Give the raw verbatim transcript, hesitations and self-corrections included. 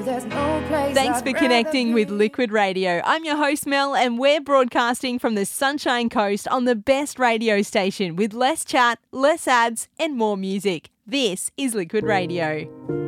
There's no place Thanks I'd for rather connecting with be. Liquid Radio. I'm your host, Mel, and we're broadcasting from the Sunshine Coast on the best radio station with less chat, less ads, and more music. This is Liquid Radio.